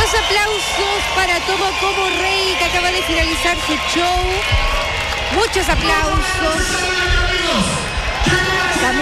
Los aplausos para Tomo como Rey, que acaba de finalizar su show. Muchos aplausos.